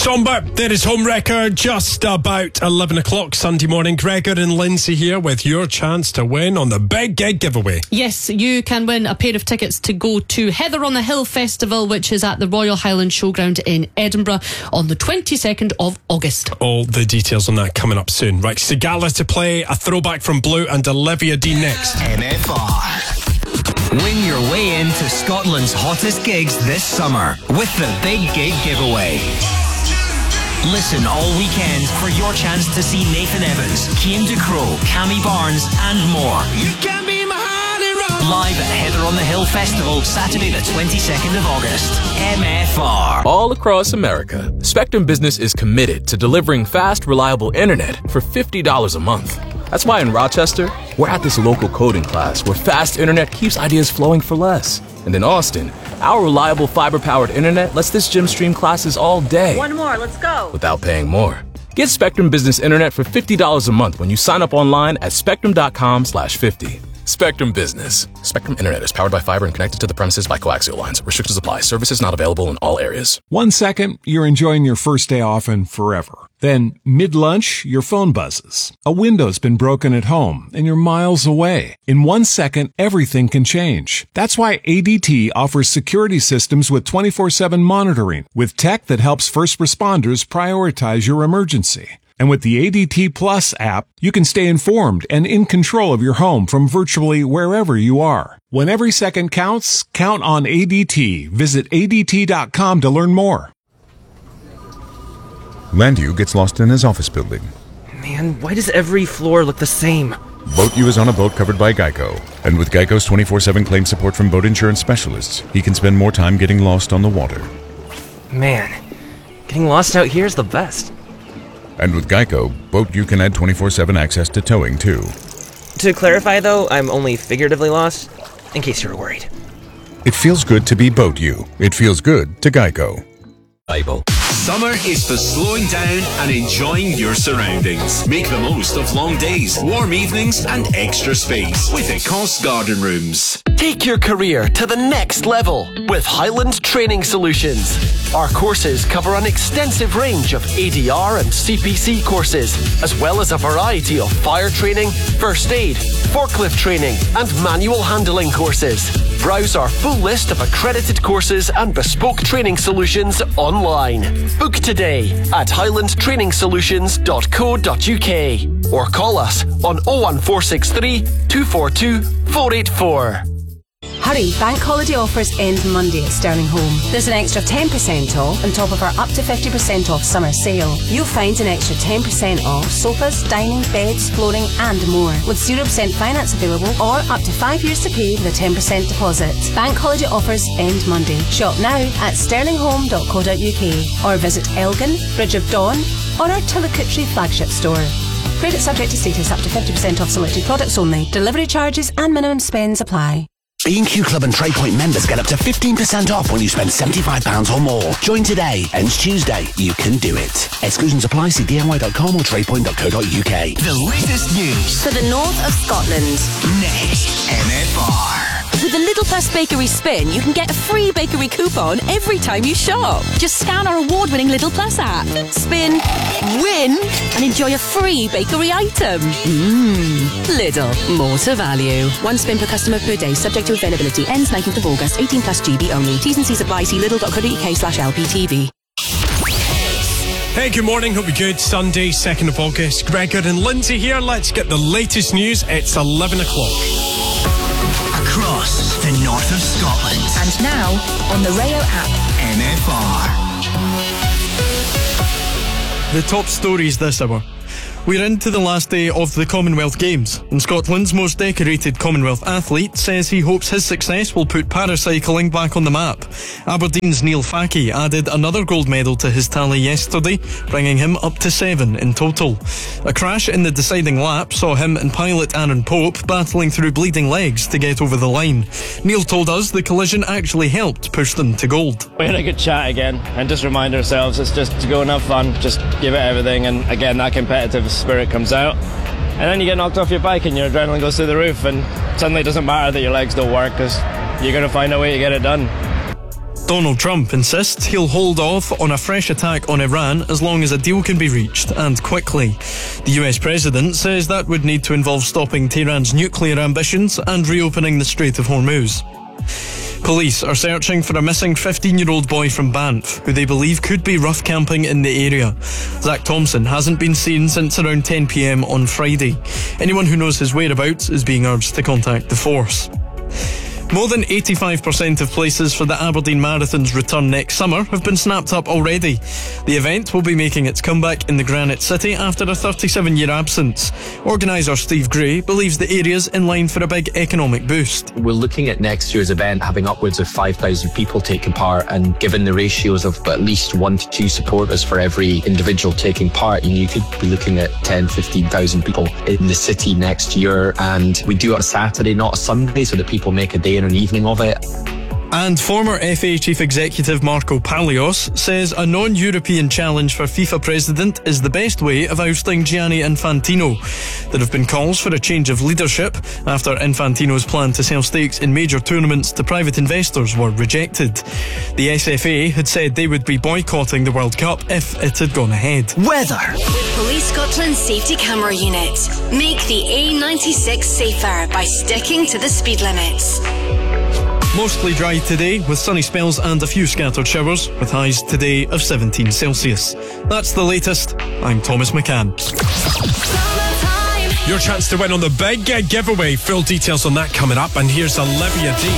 Somber, there is Home Record, just about 11 o'clock Sunday morning. Gregor and Lindsay here with your chance to win on the Big Gig Giveaway. Yes, you can win a pair of tickets to go to Heather on the Hill Festival, which is at the Royal Highland Showground in Edinburgh on the 22nd of August. All the details on that coming up soon. Right, Sigala to play, a throwback from Blue, and Olivia Dean next. MFR. Win your way into Scotland's hottest gigs this summer with the Big Gig Giveaway. Listen all weekend for your chance to see Nathan Evans, Cian Ducrot, Cammy Barnes and more. You can be my heart and roll. Live at Heather on the Hill Festival, Saturday the 22nd of August. MFR. All across America, Spectrum Business is committed to delivering fast, reliable internet for $50 a month. That's why in Rochester, we're at this local coding class where fast internet keeps ideas flowing for less. And in Austin, our reliable fiber-powered internet lets this gym stream classes all day. One more, let's go. Without paying more. Get Spectrum Business Internet for $50 a month when you sign up online at spectrum.com/50. Spectrum Business. Spectrum Internet is powered by fiber and connected to the premises by coaxial lines. Restrictions apply. Services not available in all areas. 1 second, you're enjoying your first day off and forever. Then, mid-lunch, your phone buzzes. A window's been broken at home, and you're miles away. In 1 second, everything can change. That's why ADT offers security systems with 24/7 monitoring, with tech that helps first responders prioritize your emergency. And with the ADT Plus app, you can stay informed and in control of your home from virtually wherever you are. When every second counts, count on ADT. Visit ADT.com to learn more. Landu gets lost in his office building. Man, why does every floor look the same? BoatU is on a boat covered by Geico. And with Geico's 24/7 claim support from boat insurance specialists, he can spend more time getting lost on the water. Man, getting lost out here is the best. And with Geico, BoatU can add 24/7 access to towing, too. To clarify, though, I'm only figuratively lost, in case you were worried. It feels good to be BoatU. It feels good to Geico. Bible. Summer is for slowing down and enjoying your surroundings. Make the most of long days, warm evenings and extra space with Ecosse Garden Rooms. Take your career to the next level with Highland Training Solutions. Our courses cover an extensive range of ADR and CPC courses, as well as a variety of fire training, first aid, forklift training and manual handling courses. Browse our full list of accredited courses and bespoke training solutions online. Book today at highlandtrainingsolutions.co.uk or call us on 01463 242 484. Hurry, bank holiday offers end Monday at Sterling Home. There's an extra 10% off on top of our up to 50% off summer sale. You'll find an extra 10% off sofas, dining, beds, flooring and more, with 0% finance available or up to 5 years to pay with a 10% deposit. Bank holiday offers end Monday. Shop now at sterlinghome.co.uk or visit Elgin, Bridge of Dawn or our Tillicottree flagship store. Credit subject to status, up to 50% off selected products only. Delivery charges and minimum spends apply. B&Q Club and TradePoint members get up to 15% off when you spend £75 or more. Join today. Ends Tuesday. You can do it. Exclusions apply. See DIY.com or tradepoint.co.uk. The latest news For the north of Scotland. next. MFR. With the Lidl Plus Bakery Spin, you can get a free bakery coupon every time you shop. Just scan our award-winning Lidl Plus app, spin, win, and enjoy a free bakery item. Lidl, more to value. One spin per customer per day, subject to availability. Ends 19th of August, 18 plus GB only. T's and C's apply. See lidl.co.uk/LPTV. Hey, good morning. Hope you're good. Sunday, 2nd of August. Gregor and Lindsay here. Let's get the latest news. It's 11 o'clock. Across the north of Scotland. And now on the Rayo app. MFR. The top stories this hour. We're into the last day of the Commonwealth Games, and Scotland's most decorated Commonwealth athlete says he hopes his success will put paracycling back on the map. Aberdeen's Neil Fackie added another gold medal to his tally yesterday, bringing him up to 7 in total. A crash in the deciding lap saw him and pilot Aaron Pope battling through bleeding legs to get over the line. Neil told us the collision actually helped push them to gold. We had a good chat again and just remind ourselves it's just to go and have fun, just give it everything, and again that competitive spirit comes out, and then you get knocked off your bike and your adrenaline goes through the roof, and suddenly it doesn't matter that your legs don't work because you're going to find a way to get it done. Donald Trump insists he'll hold off on a fresh attack on Iran as long as a deal can be reached, and quickly. The US president says that would need to involve stopping Tehran's nuclear ambitions and reopening the Strait of Hormuz. Police are searching for a missing 15-year-old boy from Banff, who they believe could be rough camping in the area. Zach Thompson hasn't been seen since around 10 p.m. on Friday. Anyone who knows his whereabouts is being urged to contact the force. More than 85% of places for the Aberdeen Marathon's return next summer have been snapped up already. The event will be making its comeback in the Granite City after a 37-year absence. Organiser Steve Gray believes the area's in line for a big economic boost. We're looking at next year's event having upwards of 5,000 people taking part, and given the ratios of at least 1 to 2 supporters for every individual taking part, you could be looking at 10,000, 15,000 people in the city next year. And we do it on a Saturday, not a Sunday, so that people make a day and an evening of it. And former FA Chief Executive Marco Palios says a non-European challenge for FIFA president is the best way of ousting Gianni Infantino. There have been calls for a change of leadership after Infantino's plan to sell stakes in major tournaments to private investors were rejected. The SFA had said they would be boycotting the World Cup if it had gone ahead. Weather. With Police Scotland's safety camera unit, make the A96 safer by sticking to the speed limits. Mostly dry today, with sunny spells and a few scattered showers, with highs today of 17 Celsius. That's the latest. I'm Thomas McCann. Your chance to win on the big giveaway. Full details on that coming up. And here's Olivia D.